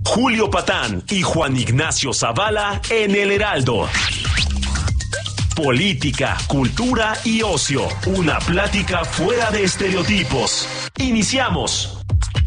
Julio Patán y Juan Ignacio Zavala en El Heraldo. Política, cultura y ocio. Una plática fuera de estereotipos. Iniciamos.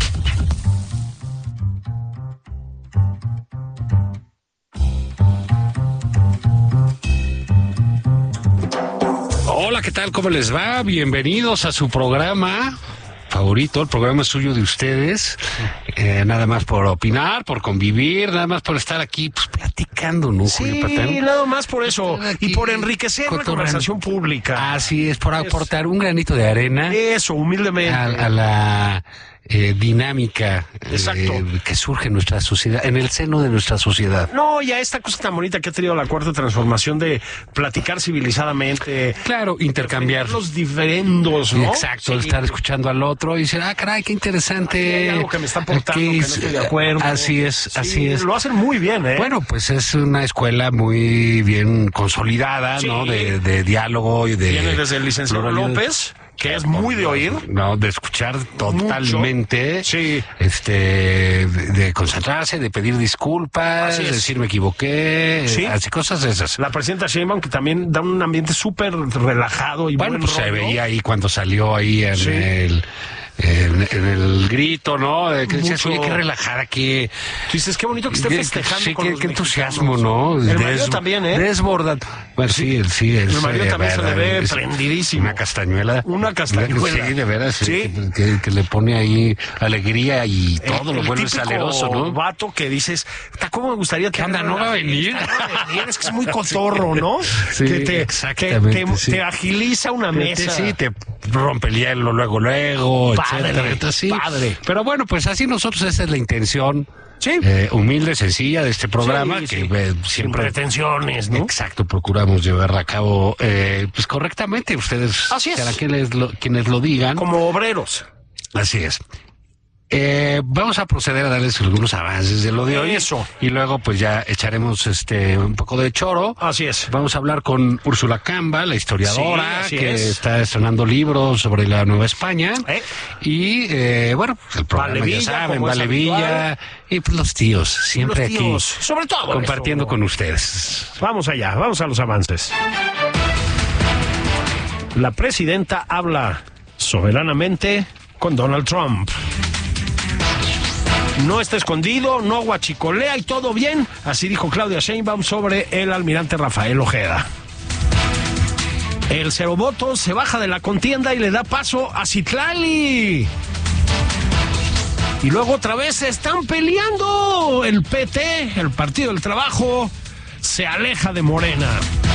Hola, ¿qué tal? ¿Cómo les va? Bienvenidos a su programa favorito, el programa suyo de ustedes. Nada más por opinar, por convivir, nada más por estar aquí pues, platicando, ¿no, Julio Patán? Sí, nada más por eso. Y por enriquecer la conversación pública. Así es, por aportar un granito de arena. Eso, humildemente. A la dinámica que surge en nuestra sociedad, en el seno de nuestra sociedad. No, ya esta cosa tan bonita que ha tenido la Cuarta Transformación de platicar civilizadamente. Claro, intercambiar los diferendos, ¿no? Exacto, sí. Estar escuchando al otro y decir, caray, qué interesante. Hay algo que me está aportando, que no estoy de acuerdo. Así es, sí, así es. Lo hacen muy bien, ¿eh? Bueno, pues es una escuela muy bien consolidada, sí, ¿no? De diálogo y de... Viene desde el licenciado López, que es muy de oír. No, de escuchar totalmente. Mucho. Sí. De concentrarse, de pedir disculpas, de decir me equivoqué, sí, así cosas de esas. La presidenta Sheinbaum, que también da un ambiente súper relajado y bueno, buen pues rollo. Se veía ahí cuando salió ahí en el grito, ¿no? Que decías, oye, qué relajada, que... Tú dices, qué bonito que esté festejando. Sí, con qué entusiasmo, ¿no? El marido también, ¿eh? Desbordado. Bueno, sí. El marido también se le ve prendidísimo. Una castañuela. Sí, de veras. Sí. Que le pone ahí alegría y todo lo vuelve saleroso, ¿no? El vato que dices, ¿cómo me gustaría ¿Qué onda? ¿No va a venir? Es que es muy cotorro, ¿no? Sí, que te agiliza una mesa. Sí, te rompe el hielo luego. Padre. Pero bueno, pues así nosotros, esa es la intención. Sí. Humilde, sencilla de este programa, sí. Que sin siempre pretensiones, ¿no? Exacto, procuramos llevarla a cabo pues correctamente. Ustedes serán quienes lo digan. Como obreros. Así es. Vamos a proceder a darles algunos avances de lo de hoy. Eso. Y luego pues ya echaremos un poco de choro. Así es. Vamos a hablar con Úrsula Camba, la historiadora, que está estrenando libros sobre la Nueva España. Y bueno, pues el programa Valevilla, ya saben, Valevilla y pues los tíos, siempre los tíos, aquí. sobre todo compartiendo con ustedes. Vamos allá, vamos a los avances. La presidenta habla soberanamente con Donald Trump. No está escondido, no guachicolea y todo bien, así dijo Claudia Sheinbaum sobre el almirante Rafael Ojeda. El cero votos se baja de la contienda y le da paso a Citlali. Y luego otra vez se están peleando. El PT, el Partido del Trabajo, se aleja de Morena.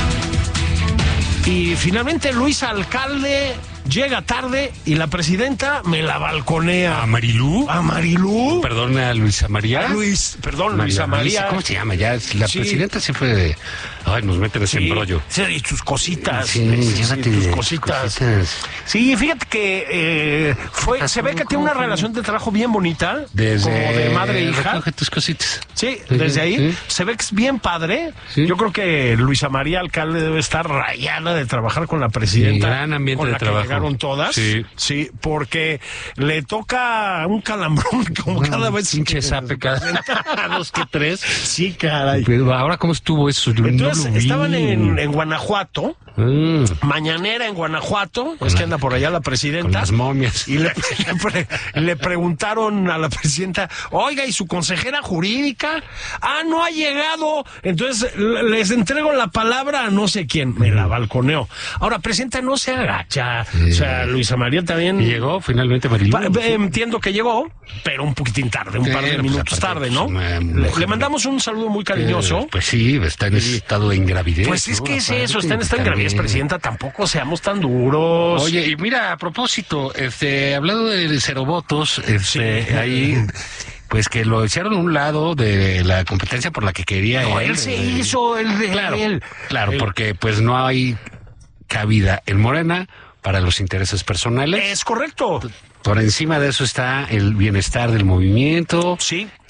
Y finalmente Luis Alcalde llega tarde y la presidenta me la balconea. ¿A Marilú? ¿A Marilú? Perdona, a Luisa María. Luisa María. ¿Cómo se llama? Ya la presidenta se fue de... Ay, nos meten ese embrollo. Sí, y tus cositas. Sí, llévate tus cositas. Sí, fíjate que se ve que tiene una relación de trabajo bien bonita. Desde como de madre e hija. Recoge tus cositas. Sí, desde ahí. Se ve que es bien padre. Sí. Yo creo que Luisa María Alcalde debe estar rayada de trabajar con la presidenta. Gran ambiente con la de trabajo. Que llegaron todas. Sí, porque le toca un calambrón como cada vez. Pinche sape cada 2 que 3. Sí, caray. Pero ahora, ¿cómo estuvo eso? Entonces, estaban en Guanajuato, mañanera en Guanajuato, es que anda por allá la presidenta. Con las momias. Y le preguntaron a la presidenta, oiga, ¿y su consejera jurídica? No ha llegado. Entonces, les entrego la palabra a no sé quién. Me la balconeó. Ahora, presidenta, no se agacha. O sea, Luisa María también... ¿Y llegó finalmente Marilú? Entiendo que llegó, pero un poquitín tarde, un par de minutos tarde, ¿no? Le mandamos un saludo muy cariñoso. Pues sí, está en estado de ingravidez. Pues es que es eso, está en estado de ingravidez, presidenta, tampoco seamos tan duros. Oye, y mira, a propósito, hablando de cero votos, ahí... Pues que lo echaron a un lado de la competencia por la que quería él se hizo el de él. Claro, porque pues no hay cabida en Morena para los intereses personales. Es correcto. Por encima de eso está el bienestar del movimiento. Sí.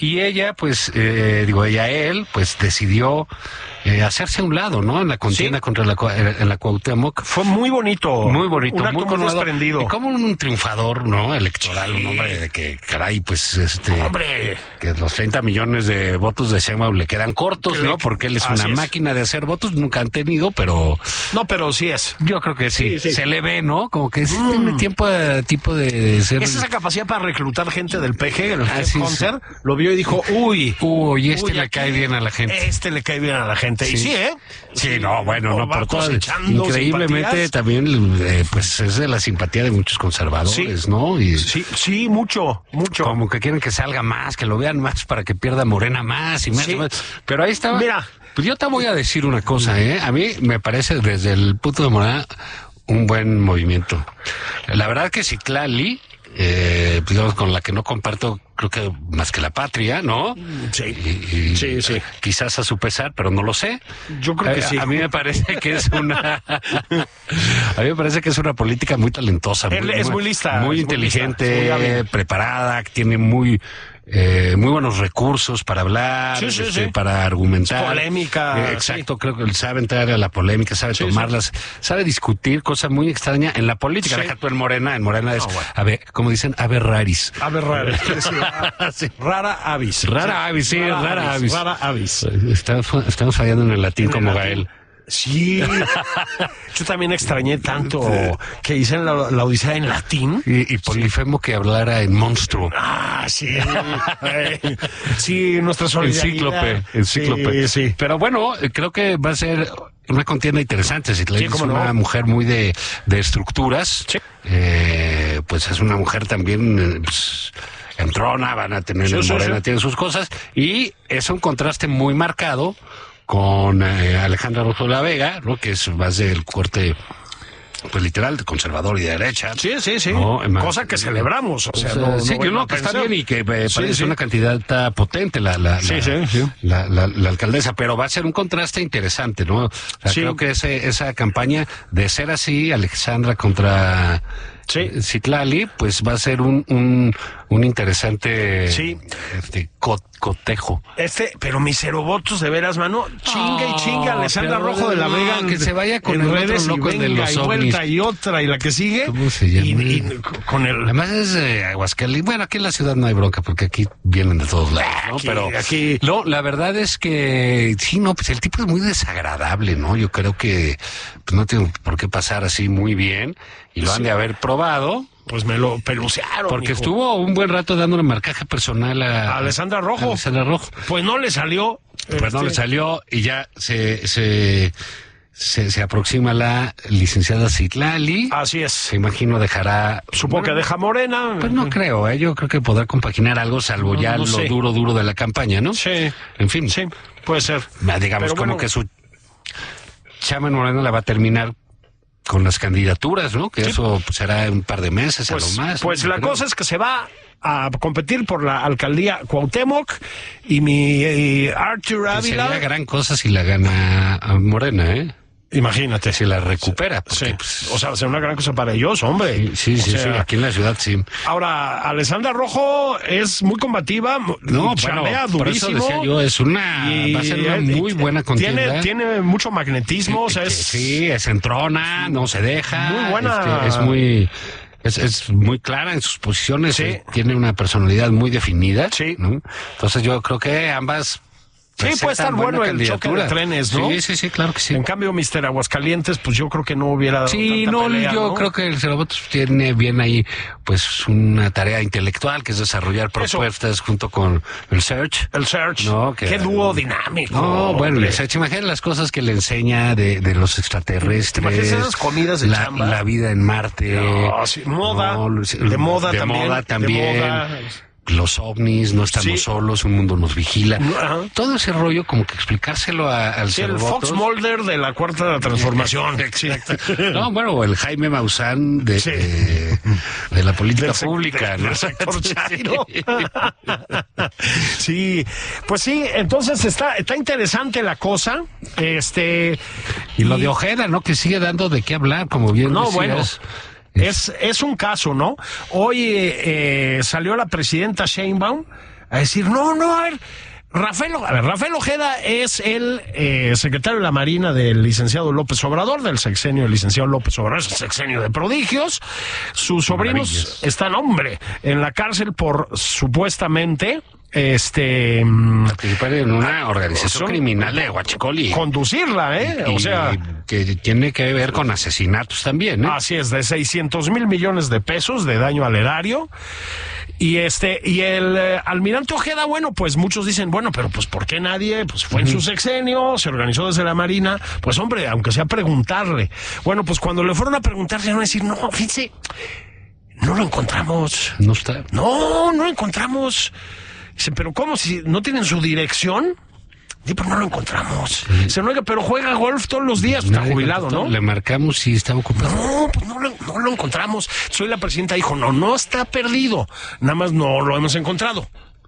Y ella, pues, él, pues decidió hacerse a un lado, ¿no? En la contienda contra en la Cuauhtémoc. Fue muy bonito. Muy bonito, un acto muy conmovedor. desprendido. Y como un triunfador, ¿no? Electoral, un hombre de que, caray, pues, ¡Hombre! que los 30 millones de votos de Sheinbaum le quedan cortos, ¿no? Porque él es una máquina de hacer votos, nunca han tenido, pero... No, pero sí es. Yo creo que sí. Se le ve, ¿no? Como que sí tiene tipo de ser... Es esa capacidad para reclutar gente del PG, el sí, Hunter, lo vio y dijo, uy, le cae bien a la gente. Este le cae bien a la gente. Sí. Y sí, ¿eh? Sí, no, bueno, no por todo. Increíblemente simpatías. También, pues es de la simpatía de muchos conservadores, ¿no? Y sí, mucho. Como que quieren que salga más, que lo vean más para que pierda Morena más y más. Y más. Pero ahí estaba. Mira, pues yo te voy a decir una cosa, ¿eh? A mí me parece desde el punto de Morena un buen movimiento. La verdad que Citlali, digamos, con la que no comparto, creo que más que la Patria, ¿no? Sí. Sí. Quizás a su pesar, pero no lo sé. Yo creo que sí. A mí me parece que es una... a mí me parece que es una política muy talentosa. Es muy lista. Muy inteligente, muy preparada, que tiene muy buenos recursos para hablar, para argumentar. Polémica. Exacto, creo que sabe entrar a la polémica, sabe tomarlas, sabe discutir cosas muy extrañas en la política. Deja tú en Morena es, a ver, como dicen, ave raris. Ave raris. Rara avis. Rara avis, sí, rara avis. Rara avis. Estamos fallando en el latín como Gael. Sí, yo también extrañé tanto que dicen la Odisea en latín. Y Polifemo que hablara en monstruo. Sí. Sí, nuestra solidaridad. Encíclope. Sí. Pero bueno, creo que va a ser una contienda interesante. Si es una mujer muy de estructuras, pues es una mujer también... Pues, entrona, van a tener Morena, tiene sus cosas. Y es un contraste muy marcado con Alejandra Rojo de la Vega, ¿no? Que es más del corte, pues literal, de conservador y de derecha. Sí. ¿No? Cosa que celebramos. O sea, que está bien y que parece una candidata potente la alcaldesa, pero va a ser un contraste interesante, ¿no? O sea, creo que esa campaña, de ser así, Alejandra contra... Citlali, pues va a ser un interesante cotejo. Pero mis cerovotos de veras, mano, chinga, Alessandra Rojo de la Vega, que se vaya con el redes otro loco de los ovnis. Vuelta y otra, y la que sigue. ¿Cómo se llama? Y con el... Además es Aguascalientes. Bueno, aquí en la ciudad no hay bronca, porque aquí vienen de todos lados, ¿no? Aquí... No, la verdad es que, pues el tipo es muy desagradable, ¿no? Yo creo que pues, no tiene por qué pasar así muy bien, y lo han de haber probado. Pues me lo pelucearon. Porque estuvo un buen rato dando una marcaje personal a Alessandra Rojo. Pues no le salió. No le salió y ya se aproxima la licenciada Citlali. Así es. Me imagino dejará... Supongo que deja Morena. Pues no creo, yo creo que podrá compaginar algo, salvo lo duro de la campaña, ¿no? Sí. En fin. Sí, puede ser. Digamos, como que su chama en Morena la va a terminar con las candidaturas, ¿no? Que eso será un par de meses a lo más. Pues la cosa es que se va a competir por la alcaldía Cuauhtémoc y mi Arthur Ávila. Sería gran cosa si la gana a Morena, ¿eh? Imagínate. Si la recupera. Porque, pues, o sea, será una gran cosa para ellos, hombre. Sí, aquí en la ciudad sí. Ahora, Alessandra Rojo es muy combativa. Chamea durísimo. Por eso decía yo, va a ser una muy buena contienda. Tiene mucho magnetismo. Sí, es entrona, no se deja. Muy buena. Es muy clara en sus posiciones. Tiene una personalidad muy definida. Sí. ¿no? Entonces yo creo que ambas... Sí, puede estar bueno el choque de trenes, ¿no? Sí, claro que sí. En cambio, Mr. Aguascalientes, pues yo creo que no hubiera dado tanta pelea, yo creo que el Cerobotos tiene bien ahí, pues, una tarea intelectual, que es desarrollar propuestas junto con el Search. El Search. ¿No? Qué dúo dinámico. No, bueno, el Search, imagínate las cosas que le enseña de los extraterrestres. Imagínate esas comidas de chamba. La vida en Marte. Moda. De moda también. Los ovnis, no estamos solos, un mundo nos vigila. Todo ese rollo, como que explicárselo al el Fox Mulder de la Cuarta Transformación. Exacto. No, bueno, el Jaime Maussan de la política pública. Del sector chairo. Sí, pues sí, entonces está interesante la cosa. Y lo de Ojeda, ¿no? Que sigue dando de qué hablar, como bien decías. Bueno. Es un caso, ¿no? Hoy salió la presidenta Sheinbaum a decir, no, a ver, Rafael Ojeda es el secretario de la Marina del licenciado López Obrador, del sexenio del licenciado López Obrador, es el sexenio de prodigios. Sus sobrinos están, en la cárcel por supuestamente participar en una organización criminal de Huachicol conducirla, o sea, que tiene que ver con asesinatos también, Así es, de 600,000 millones de pesos de daño al erario. Y el almirante Ojeda, bueno, pues muchos dicen, bueno, pero pues ¿por qué nadie? Pues fue en su sexenio, se organizó desde la Marina, pues hombre, aunque sea preguntarle. Bueno, pues cuando le fueron a preguntar, le iban a decir, no, fíjense, no lo encontramos. No está. No lo encontramos. Dice, pero ¿cómo? Si no tienen su dirección. Sí, pero no lo encontramos. Se no, pero juega golf todos los días, está jubilado, ¿no? Le marcamos y está ocupado. No, pues no lo encontramos. Soy la presidenta, dijo, no está perdido. Nada más no lo hemos encontrado.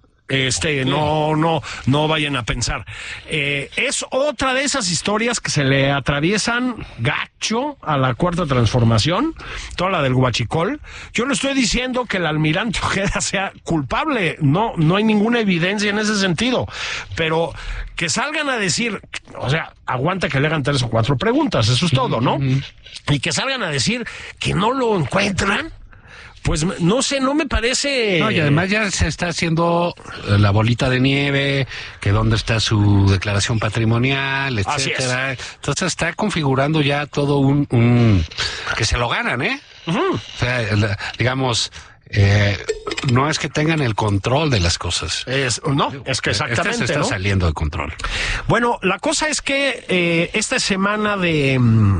No vayan a pensar. Es otra de esas historias que se le atraviesan gacho a la Cuarta Transformación, toda la del Huachicol. Yo no estoy diciendo que el almirante Ojeda sea culpable, no hay ninguna evidencia en ese sentido, pero que salgan a decir, o sea, aguanta que le hagan 3 o 4 preguntas, eso es todo, ¿no? Y que salgan a decir que no lo encuentran. Pues no sé, no me parece... No, y además ya se está haciendo la bolita de nieve, que dónde está su declaración patrimonial, etcétera. Entonces está configurando ya todo un que se lo ganan, O sea, digamos... no es que tengan el control de las cosas. Es que exactamente, se está saliendo de control. Bueno, la cosa es que esta semana de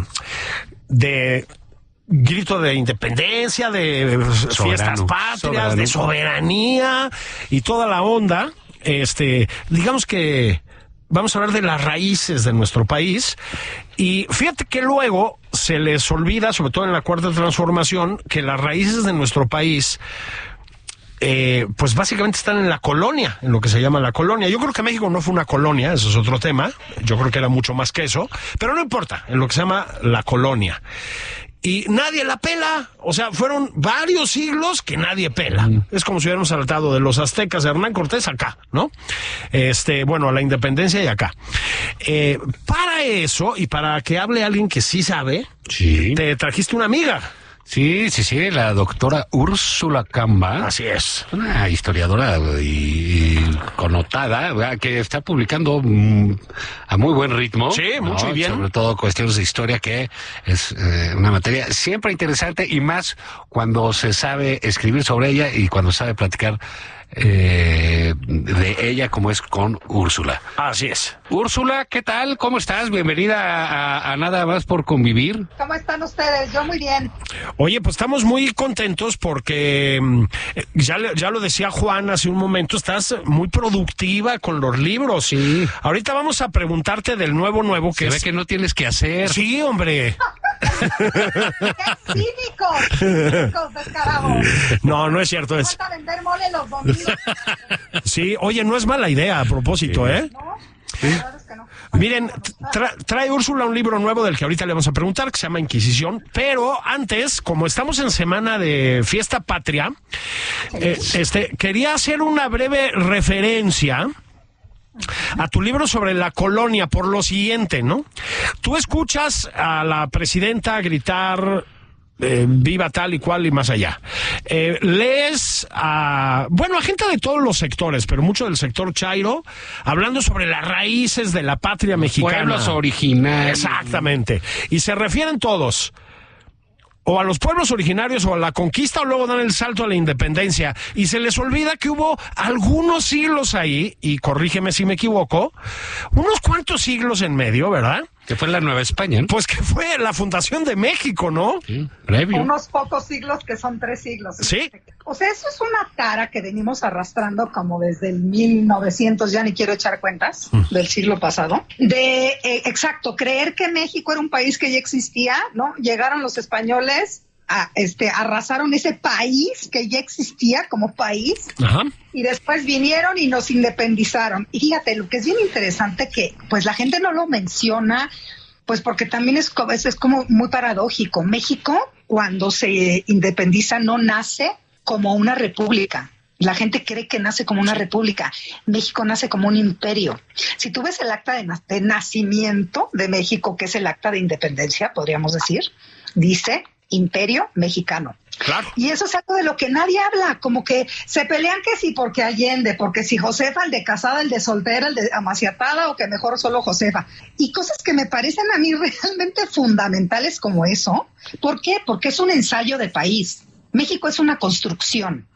grito de independencia, de fiestas patrias, de soberanía y toda la onda, digamos que vamos a hablar de las raíces de nuestro país. Y fíjate que luego se les olvida, sobre todo en la Cuarta Transformación, que las raíces de nuestro país pues básicamente están en la colonia, en lo que se llama la colonia. Yo creo que México no fue una colonia, eso es otro tema, yo creo que era mucho más que eso, pero no importa, en lo que se llama la colonia. Y nadie la pela, o sea, fueron varios siglos que nadie pela. Es como si hubiéramos saltado de los aztecas de Hernán Cortés acá, ¿no? A la independencia y acá. Para eso, y para que hable alguien que sí sabe, te trajiste una amiga. Sí, la doctora Úrsula Camba. Así es. Una historiadora y connotada, ¿verdad? Que está publicando a muy buen ritmo. Sí, mucho y bien. Sobre todo cuestiones de historia, que es una materia siempre interesante, y más cuando se sabe escribir sobre ella y cuando sabe platicar de ella, como es con Úrsula. Así es. Úrsula, ¿qué tal? ¿Cómo estás? Bienvenida a Nada Más por Convivir. ¿Cómo están ustedes? Yo muy bien. Oye, pues estamos muy contentos porque ya lo decía Juan hace un momento, estás muy productiva con los libros. Sí. Ahorita vamos a preguntarte del nuevo que ve que no tienes que hacer. Sí, hombre. ¡Qué cínicos, descarados! No es cierto. Falta vender mole los domingos. Sí, oye, no es mala idea a propósito, ¿eh? ¿No? Sí. La verdad es que no. Miren, trae Úrsula un libro nuevo del que ahorita le vamos a preguntar, que se llama Inquisición, pero antes, como estamos en semana de fiesta patria, quería hacer una breve referencia a tu libro sobre la colonia por lo siguiente, ¿no? Tú escuchas a la presidenta gritar viva tal y cual y más allá. Lees a gente de todos los sectores, pero mucho del sector chairo, hablando sobre las raíces de la patria mexicana. Pueblos originarios. Exactamente. Y se refieren todos o a los pueblos originarios o a la conquista, o luego dan el salto a la independencia. Y se les olvida que hubo algunos siglos ahí, y corrígeme si me equivoco, unos cuantos siglos en medio, ¿verdad? Que fue la Nueva España, ¿no? Pues que fue la fundación de México, ¿no? Sí, previo. Unos pocos siglos que son 3 siglos. Sí. O sea, eso es una tara que venimos arrastrando como desde el 1900, ya ni quiero echar cuentas, del siglo pasado. Exacto, creer que México era un país que ya existía, ¿no? Llegaron los españoles, arrasaron ese país que ya existía como país. Ajá. Y después vinieron y nos independizaron. Y fíjate, lo que es bien interesante que pues la gente no lo menciona, pues porque también es como muy paradójico. México, cuando se independiza, no nace como una república. La gente cree que nace como una república. México nace como un imperio. Si tú ves el acta de nacimiento de México, que es el acta de independencia, podríamos decir, dice Imperio Mexicano. Claro. Y eso es algo de lo que nadie habla, como que se pelean que sí porque Allende, porque si Josefa, el de casada, el de soltera, el de amaciatada, o que mejor solo Josefa. Y cosas que me parecen a mí realmente fundamentales como eso. ¿Por qué? Porque es un ensayo de país. México es una construcción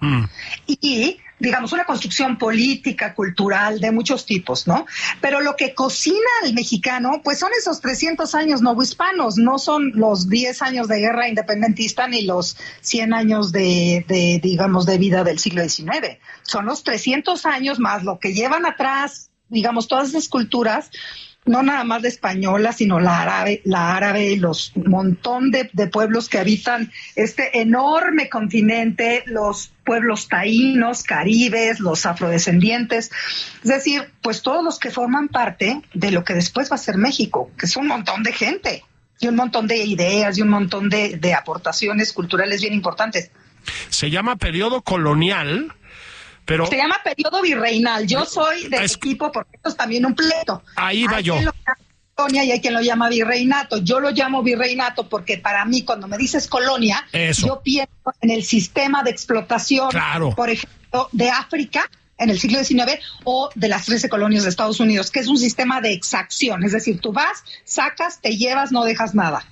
y, digamos, una construcción política, cultural, de muchos tipos, ¿no? Pero lo que cocina el mexicano, pues son esos 300 años novohispanos, no son los 10 años de guerra independentista ni los 100 años de digamos, de vida del siglo XIX. Son los 300 años más lo que llevan atrás, digamos, todas esas culturas, no nada más de española, sino la árabe, los montón de pueblos que habitan este enorme continente, los pueblos taínos, caribes, los afrodescendientes, es decir, pues todos los que forman parte de lo que después va a ser México, que es un montón de gente y un montón de ideas y un montón de aportaciones culturales bien importantes. Se llama periodo colonial. Pero se llama periodo virreinal. Yo soy del equipo, porque esto es también un pleito. Ahí va yo. Colonia y hay quien lo llama virreinato. Yo lo llamo virreinato porque para mí, cuando me dices colonia, yo pienso en el sistema de explotación, por ejemplo, de África en el siglo XIX o de las 13 colonias de Estados Unidos, que es un sistema de exacción. Es decir, tú vas, sacas, te llevas, no dejas nada.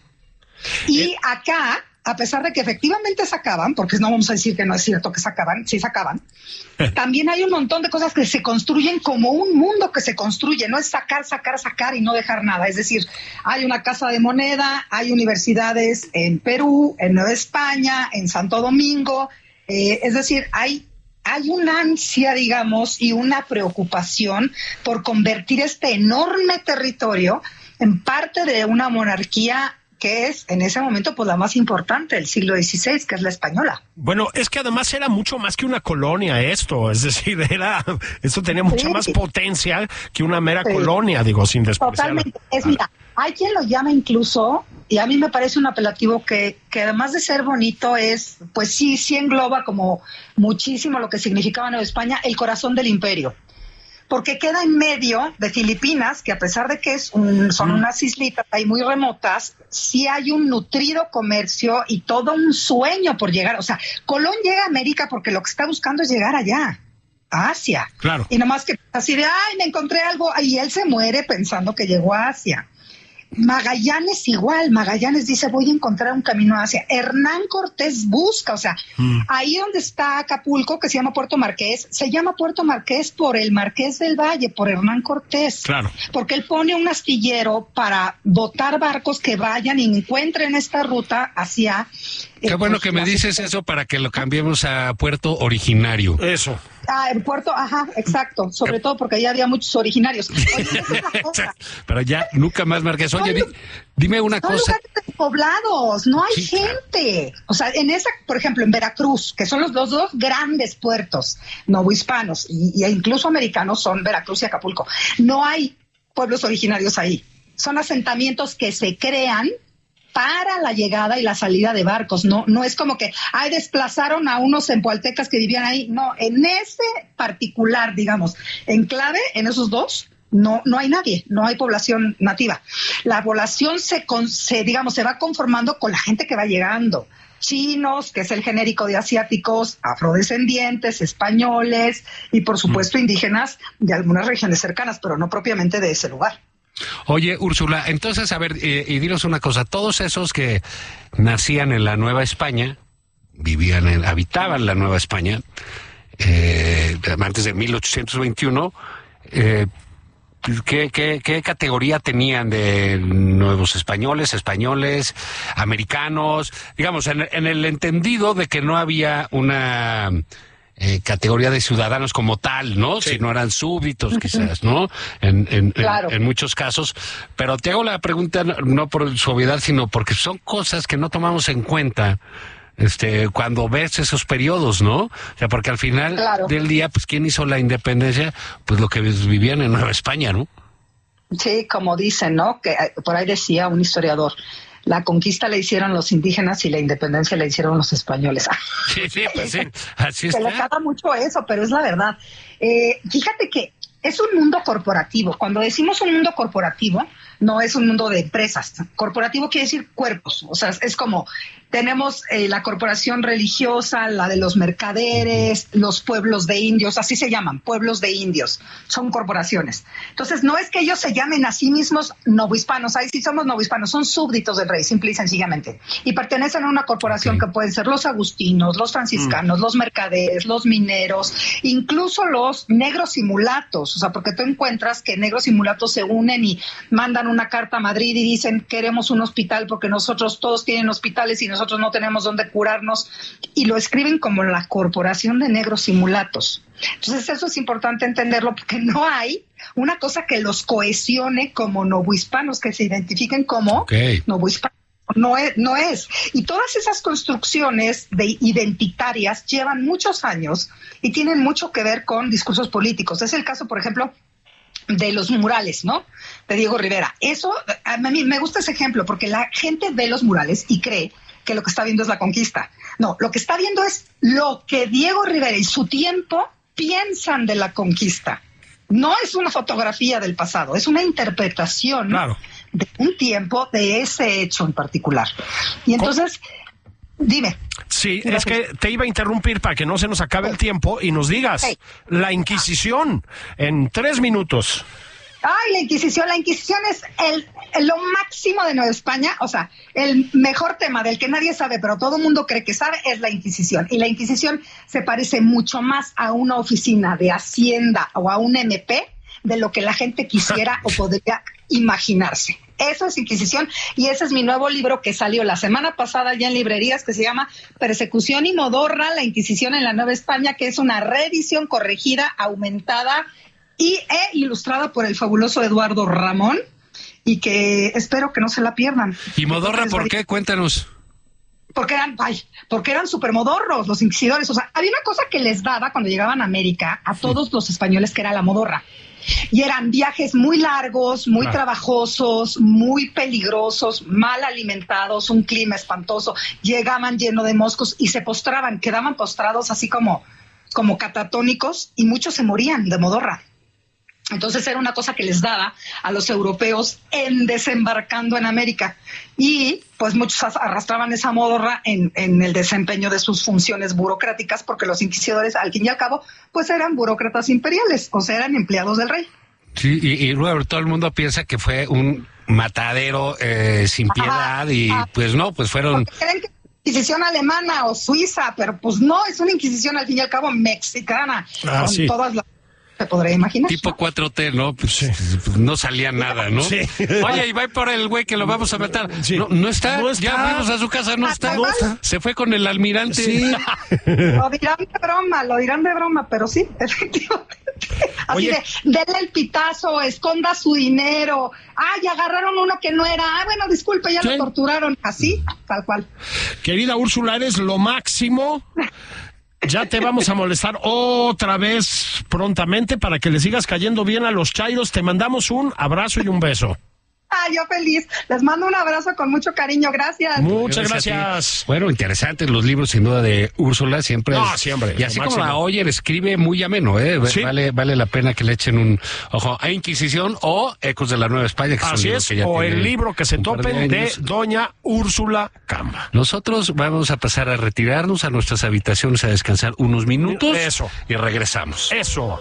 Y acá, a pesar de que efectivamente sacaban, porque no vamos a decir que no es cierto que sacaban, sí sacaban, también hay un montón de cosas que se construyen como un mundo que se construye, no es sacar y no dejar nada. Es decir, hay una casa de moneda, hay universidades en Perú, en Nueva España, en Santo Domingo, es decir, hay una ansia, digamos, y una preocupación por convertir este enorme territorio en parte de una monarquía que es en ese momento pues la más importante del siglo XVI, que es la española. Bueno, es que además era mucho más que una colonia esto, es decir, esto tenía mucha más potencia que una mera colonia, digo, sin despreciar. Totalmente, mira, hay quien lo llama incluso, y a mí me parece un apelativo que además de ser bonito es, pues sí engloba como muchísimo lo que significaba Nueva España, el corazón del imperio. Porque queda en medio de Filipinas, que a pesar de que son unas islitas ahí muy remotas, sí hay un nutrido comercio y todo un sueño por llegar. O sea, Colón llega a América porque lo que está buscando es llegar allá, a Asia. Claro. Y nomás que así de, me encontré algo, y él se muere pensando que llegó a Asia. Magallanes igual, Magallanes dice voy a encontrar un camino hacia. Hernán Cortés busca, o sea, ahí donde está Acapulco, que se llama Puerto Marqués, se llama Puerto Marqués por el Marqués del Valle, por Hernán Cortés. Claro. Porque él pone un astillero para dotar barcos que vayan y encuentren esta ruta hacia... Qué bueno que me dices eso para que lo cambiemos a Puerto Originario. Eso. El puerto, exacto, sobre todo porque allá había muchos originarios. Oye, pero ya nunca más Marqués. Oye, dime una cosa. Son lugares poblados, no hay gente. O sea, por ejemplo, en Veracruz, que son los dos grandes puertos novohispanos y incluso americanos son Veracruz y Acapulco. No hay pueblos originarios ahí. Son asentamientos que se crean para la llegada y la salida de barcos. No es como que desplazaron a unos zempoaltecas que vivían ahí. No, en ese particular, digamos, enclave, en esos dos, no hay nadie, no hay población nativa. La población se va conformando con la gente que va llegando. Chinos, que es el genérico de asiáticos, afrodescendientes, españoles y por supuesto indígenas de algunas regiones cercanas, pero no propiamente de ese lugar. Oye, Úrsula, entonces, a ver, y dinos una cosa, todos esos que nacían en la Nueva España, habitaban la Nueva España, antes de 1821, ¿qué categoría tenían de nuevos españoles, americanos? Digamos, en el entendido de que no había una... categoría de ciudadanos como tal, ¿no? Sí. Si no eran súbditos, quizás, ¿no? Claro. En muchos casos. Pero te hago la pregunta no por su obviedad, sino porque son cosas que no tomamos en cuenta cuando ves esos periodos, ¿no? O sea, porque al final del día, pues, ¿quién hizo la independencia? Pues lo que vivían en Nueva España, ¿no? Sí, como dicen, ¿no? Que por ahí decía un historiador, La conquista la hicieron los indígenas y la independencia la hicieron los españoles. Sí, pues sí, así Se le está. acaba mucho eso, pero es la verdad. Fíjate que es un mundo corporativo. Cuando decimos un mundo corporativo, no es un mundo de empresas. Corporativo quiere decir cuerpos. O sea, es como tenemos la corporación religiosa, la de los mercaderes, los pueblos de indios, así se llaman, pueblos de indios. Son corporaciones. Entonces, no es que ellos se llamen a sí mismos novohispanos. Ahí sí somos novohispanos, son súbditos del rey, simple y sencillamente. Y pertenecen a una corporación que pueden ser los agustinos, los franciscanos, los mercaderes, los mineros, incluso los negros y mulatos. O sea, porque tú encuentras que negros y mulatos se unen y mandan una carta a Madrid y dicen queremos un hospital porque nosotros todos tienen hospitales y nosotros no tenemos dónde curarnos, y lo escriben como la corporación de negros y mulatos. Entonces eso es importante entenderlo, porque no hay una cosa que los cohesione como novohispanos, que se identifiquen como novohispanos. No es. Y todas esas construcciones identitarias llevan muchos años y tienen mucho que ver con discursos políticos. Es el caso, por ejemplo, de los murales, ¿no? De Diego Rivera. Eso, a mí me gusta ese ejemplo, porque la gente ve los murales y cree que lo que está viendo es la conquista. No, lo que está viendo es lo que Diego Rivera y su tiempo piensan de la conquista. No es una fotografía del pasado, es una interpretación de un tiempo, de ese hecho en particular. Y entonces, dime. Sí, es que te iba a interrumpir para que no se nos acabe el tiempo y nos digas la Inquisición en 3 minutos. Ay, la Inquisición es lo máximo de Nueva España. O sea, el mejor tema del que nadie sabe, pero todo el mundo cree que sabe, es la Inquisición. Y la Inquisición se parece mucho más a una oficina de Hacienda o a un MP de lo que la gente quisiera o podría imaginarse. Eso es Inquisición, y ese es mi nuevo libro que salió la semana pasada ya en librerías, que se llama Persecución y Modorra, la Inquisición en la Nueva España, que es una reedición corregida, aumentada e ilustrada por el fabuloso Eduardo Ramón, y que espero que no se la pierdan. ¿Y Modorra por qué? Cuéntanos. Porque eran súper modorros los inquisidores. O sea, había una cosa que les daba cuando llegaban a América a todos los españoles, que era la modorra. Y eran viajes muy largos, muy trabajosos, muy peligrosos, mal alimentados, un clima espantoso. Llegaban lleno de moscos y se postraban, quedaban postrados así como catatónicos, y muchos se morían de modorra. Entonces era una cosa que les daba a los europeos en desembarcando en América, y pues muchos arrastraban esa modorra en el desempeño de sus funciones burocráticas, porque los inquisidores, al fin y al cabo, pues eran burócratas imperiales, o sea, eran empleados del rey. Sí, y luego todo el mundo piensa que fue un matadero sin piedad, y pues no, pues fueron... Porque creen que Inquisición alemana o suiza, pero pues no, es una Inquisición al fin y al cabo mexicana, con todas las... Se podría imaginar. Tipo 4T, ¿no? Pues, pues no salía nada, ¿no? Sí. Oye, y va por el güey que lo vamos a matar. Sí. No está. No está. Ya fuimos a su casa, no está. Se fue con el almirante. Sí. Lo dirán de broma, pero sí, efectivamente. Así denle el pitazo, esconda su dinero. Ya agarraron uno que no era. Bueno, disculpe, ya lo torturaron. Así, tal cual. Querida Úrsula, eres lo máximo. Ya te vamos a molestar otra vez prontamente para que le sigas cayendo bien a los chairos. Te mandamos un abrazo y un beso. Yo feliz. Les mando un abrazo con mucho cariño. Gracias. Muchas gracias. Bueno, interesantes los libros, sin duda, de Úrsula. Siempre. Siempre. Y así como la oyen, escribe muy ameno, ¿eh? Sí. Vale la pena que le echen un ojo a Inquisición o Ecos de la Nueva España. Que Así es, o el libro que se topen de doña Úrsula Camba. Nosotros vamos a pasar a retirarnos a nuestras habitaciones a descansar unos minutos. Eso. Y regresamos. Eso.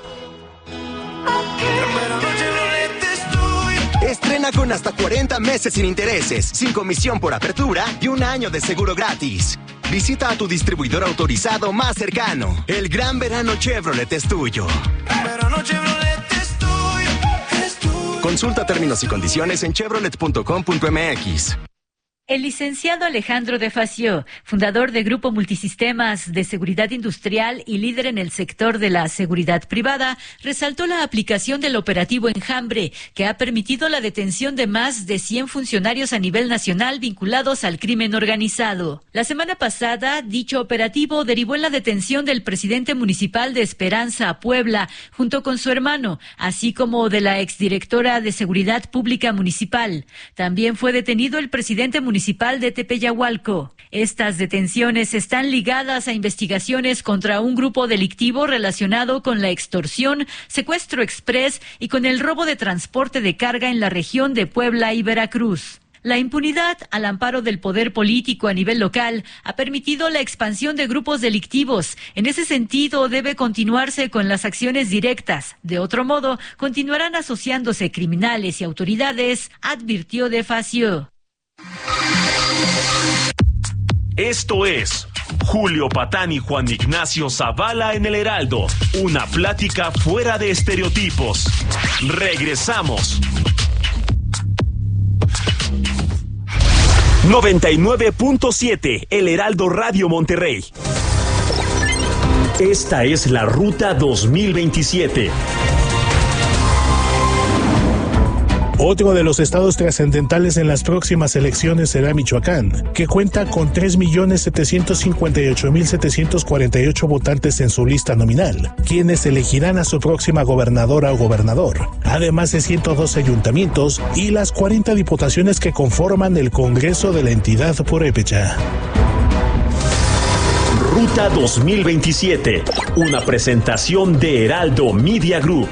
Estrena con hasta 40 meses sin intereses, sin comisión por apertura y un año de seguro gratis. Visita a tu distribuidor autorizado más cercano. El gran verano Chevrolet es tuyo. Verano Chevrolet es tuyo. Consulta términos y condiciones en chevrolet.com.mx. El licenciado Alejandro de Facio, fundador de Grupo Multisistemas de Seguridad Industrial y líder en el sector de la seguridad privada, resaltó la aplicación del operativo Enjambre, que ha permitido la detención de más de 100 funcionarios a nivel nacional vinculados al crimen organizado. La semana pasada, dicho operativo derivó en la detención del presidente municipal de Esperanza, Puebla, junto con su hermano, así como de la exdirectora de Seguridad Pública Municipal. También fue detenido el presidente municipal municipal de Tepeyahualco. Estas detenciones están ligadas a investigaciones contra un grupo delictivo relacionado con la extorsión, secuestro exprés y con el robo de transporte de carga en la región de Puebla y Veracruz. La impunidad al amparo del poder político a nivel local ha permitido la expansión de grupos delictivos. En ese sentido, debe continuarse con las acciones directas. De otro modo, continuarán asociándose criminales y autoridades, advirtió De Facio. Esto es Julio Patán y Juan Ignacio Zavala en el Heraldo. Una plática fuera de estereotipos. Regresamos. 99.7 El Heraldo Radio Monterrey. Esta es la Ruta 2027. Otro de los estados trascendentales en las próximas elecciones será Michoacán, que cuenta con 3.758.748 votantes en su lista nominal, quienes elegirán a su próxima gobernadora o gobernador, además de 112 ayuntamientos y las 40 diputaciones que conforman el Congreso de la entidad purépecha. Ruta 2027, una presentación de Heraldo Media Group.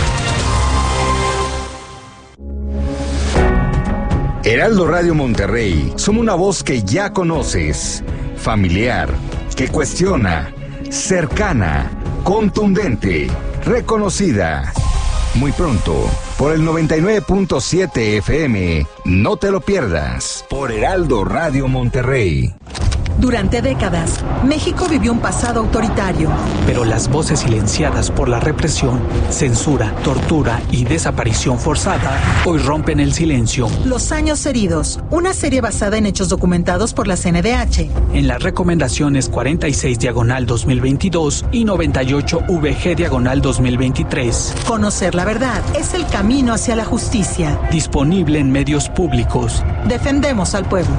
Heraldo Radio Monterrey, somos una voz que ya conoces, familiar, que cuestiona, cercana, contundente, reconocida. Muy pronto, por el 99.7 FM, no te lo pierdas, por Heraldo Radio Monterrey. Durante décadas, México vivió un pasado autoritario. Pero las voces silenciadas por la represión, censura, tortura y desaparición forzada hoy rompen el silencio. Los años heridos, una serie basada en hechos documentados por la CNDH. En las recomendaciones 46/2022 y 98/VG/2023. Conocer la verdad es el camino hacia la justicia. Disponible en medios públicos. Defendemos al pueblo.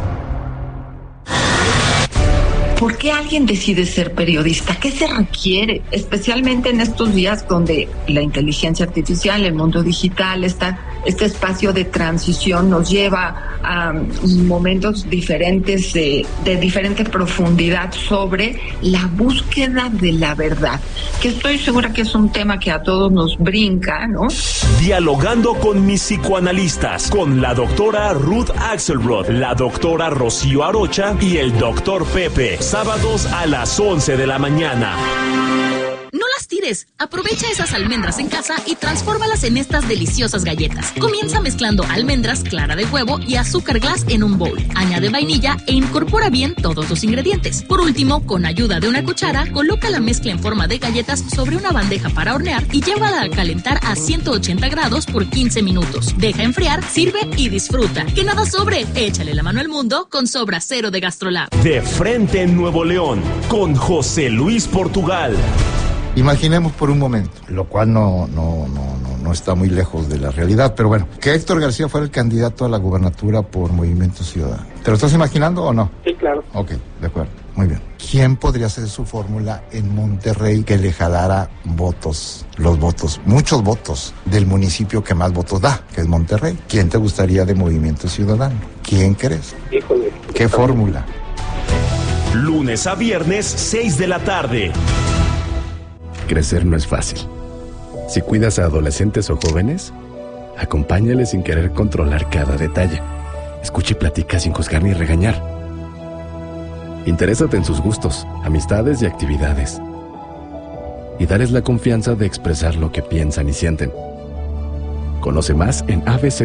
¿Por qué alguien decide ser periodista? ¿Qué se requiere? Especialmente en estos días donde la inteligencia artificial, el mundo digital, este espacio de transición nos lleva a momentos diferentes, de diferente profundidad sobre la búsqueda de la verdad, que estoy segura que es un tema que a todos nos brinca, ¿no? Dialogando con mis psicoanalistas, con la doctora Ruth Axelrod, la doctora Rocío Arocha y el doctor Pepe. Sábados a las 11 de la mañana. No las tires. Aprovecha esas almendras en casa y transfórmalas en estas deliciosas galletas. Comienza mezclando almendras, clara de huevo y azúcar glass en un bowl. Añade vainilla e incorpora bien todos los ingredientes. Por último, con ayuda de una cuchara, coloca la mezcla en forma de galletas sobre una bandeja para hornear y llévala a calentar a 180 grados por 15 minutos. Deja enfriar, sirve y disfruta. ¡Que nada sobre! Échale la mano al mundo con Sobra Cero de GastroLab. De frente en Nuevo León, con José Luis Portugal. Imaginemos por un momento, lo cual no está muy lejos de la realidad, pero bueno, que Héctor García fuera el candidato a la gubernatura por Movimiento Ciudadano. ¿Te lo estás imaginando o no? Sí, claro. Ok, de acuerdo, muy bien. ¿Quién podría hacer su fórmula en Monterrey que le jalara muchos votos del municipio que más votos da, que es Monterrey? ¿Quién te gustaría de Movimiento Ciudadano? ¿Quién crees? Híjole. ¿Qué fórmula? Lunes a viernes, 6 de la tarde. Crecer no es fácil. Si cuidas a adolescentes o jóvenes, acompáñales sin querer controlar cada detalle. Escucha y platica sin juzgar ni regañar. Interésate en sus gustos, amistades y actividades. Y dales la confianza de expresar lo que piensan y sienten. Conoce más en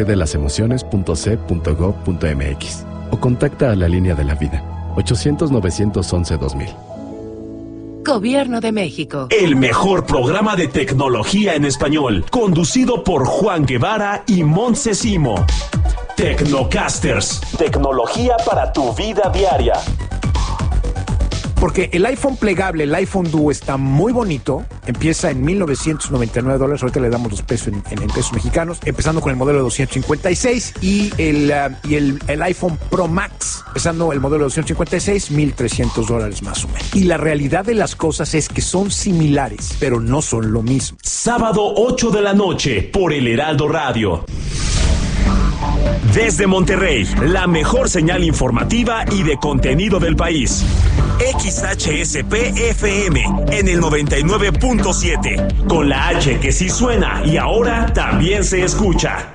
abcdelasemociones.c.gov.mx o contacta a la Línea de la Vida, 800-911-2000. Gobierno de México. El mejor programa de tecnología en español, conducido por Juan Guevara y Montse Simo. Tecnocasters. Tecnología para tu vida diaria. Porque el iPhone plegable, el iPhone Duo está muy bonito, empieza en $1,999, ahorita le damos los pesos en pesos mexicanos, empezando con el modelo de 256 y el iPhone Pro Max, empezando el modelo de 256, $1,300 más o menos. Y la realidad de las cosas es que son similares, pero no son lo mismo. Sábado 8 de la noche por el Heraldo Radio. Desde Monterrey, la mejor señal informativa y de contenido del país. XHSP-FM en el 99.7, con la H que sí suena y ahora también se escucha.